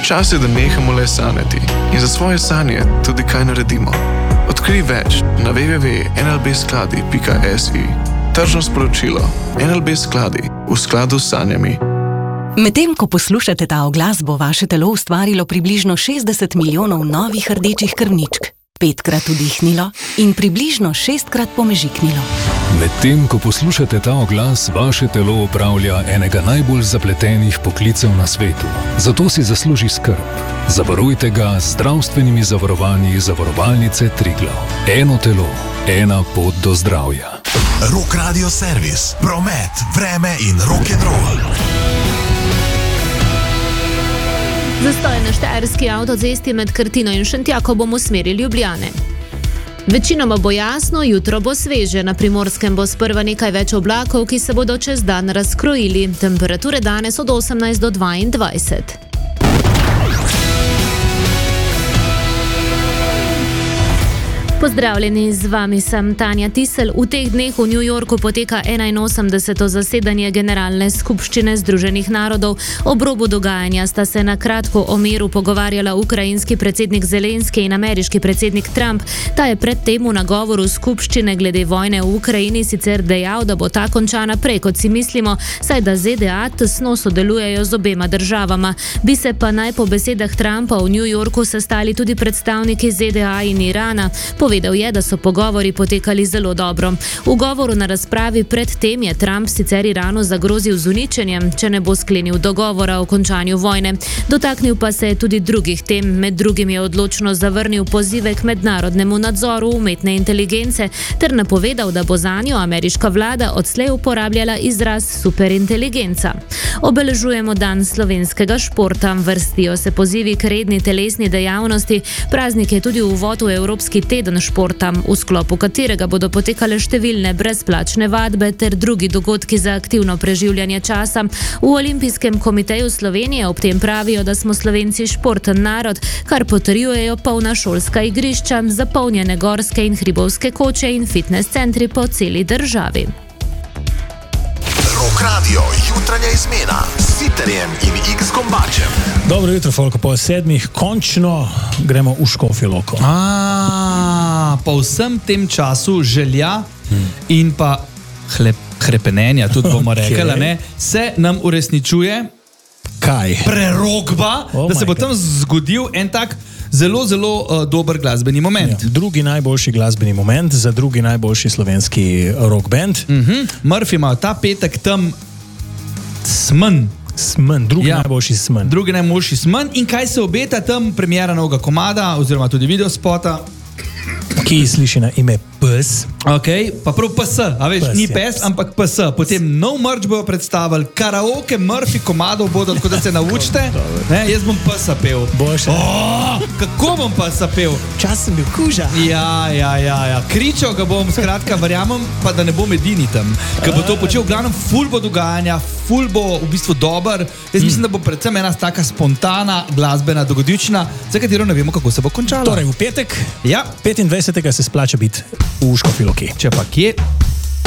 Čas je, da nehamo le sanjati in za svoje sanje tudi kaj naredimo. Odkrij več na www.nlbskladi.si. Tržno sporočilo. NLB Skladi, v skladu s sanjami. Medtem ko poslušate ta oglas, bo vaše telo ustvarilo približno 60 milijonov novih rdečih krvničk, 5-krat vdihnilo in približno 6-krat pomežiknilo. Medtem ko poslušate ta oglas, vaše telo opravlja enega najbolj zapletenih poklicev na svetu. Zato si zasluži skrb. Zavarujte ga z zdravstvenimi zavarovanji Zavarovalnice Triglav. Eno telo, ena pot do zdravja. Rock Radio Servis, promet, vreme in rock'n'roll. Zastoj na štajerski avtocesti med Krtino in Šentjakom v smeri Ljubljane. Večinoma bo jasno, jutro bo sveže, na Primorskem bo sprva nekaj več oblakov, ki se bodo čez dan razkrojili. Temperature danes od 18 do 22. Pozdravljeni, z vami sem Tanja Tisel. V teh dneh v New Yorku poteka 81. zasedanje Generalne skupščine Združenih narodov. Ob robu dogajanja sta se na kratko o miru pogovarjala ukrajinski predsednik Zelenski in ameriški predsednik Trump. Ta je pred tem v nagovoru skupščine glede vojne v Ukrajini sicer dejal, da bo ta končana prej, kot si mislimo, saj da ZDA tesno sodelujejo z obema državama. Bi se pa naj po besedah Trumpa v New Yorku sestali tudi predstavniki ZDA in Irana. Povedal je, da so pogovori potekali zelo dobro. V govoru na razpravi pred tem je Trump sicer Iranu zagrozil z uničenjem, če ne bo sklenil dogovora o končanju vojne. Dotaknil pa se je tudi drugih tem, med drugim je odločno zavrnil pozive k mednarodnemu nadzoru umetne inteligence ter napovedal, da bo zanjo ameriška vlada odslej uporabljala izraz superinteligenca. Obeležujemo dan slovenskega športa, vrstijo se pozivi k redni telesni dejavnosti, praznik je tudi uvod v Evropski teden športa, v sklopu katerega bodo potekale številne brezplačne vadbe ter drugi dogodki za aktivno preživljanje časa. V Olimpijskem komiteju Slovenije ob tem pravijo, da smo Slovenci športen narod, kar potrjujejo polna šolska igrišča, zapolnjene gorske in hribovske koče in fitness centri po celi državi. Rock Radio, jutranja izmena s Siterjem in X Gombačem. Dobro jutro, folko, po 7, končno gremo v Škofjo Loko. Po vsem tem času želja in pa hrepenenja, tudi bomo rekli, ne, se nam uresničuje Kaj? Prerokba, da se bo tam zgodil en tak zelo, zelo dober glasbeni moment. Ja, drugi najboljši glasbeni moment za drugi najboljši slovenski rock band. Murphy ima ta petek tam drugi najboljši Smen. Drugi najboljši Smen. In kaj se obeta tam? Premiera novega komada, oziroma tudi videospota, ki sliši na ime Pes. Ok, pa prav PS, a veš, Pes, ni ja. pes, ampak PS. Potem nov merch bojo predstavili, karaoke Murphy komadov bodo, tako da se naučite. Ne, jaz bom PS pel. Boš? Kako bom PS pel? Čas sem bil kuža. Ja. Kričal ga bom, skratka, verjamem, pa da ne bom edini tam. Ker bo to počel, v glavnem, ful bo dogajanja, ful bo v bistvu dober. Jaz mislim, da bo predvsem ena taka spontana, glasbena, dogodivščina, za katero ne vemo, kako se bo končala. Torej, v petek, ja. 25. se splača biti v Škofji Loki. Če pa kje?